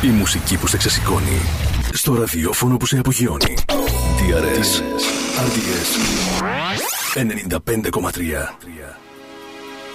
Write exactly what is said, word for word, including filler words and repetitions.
Η μουσική που σε ξεσηκώνει. Στο ραδιόφωνο που σε απογειώνει. ντι αρ ες, αρ ντι ες ενενήντα πέντε κόμμα τρία.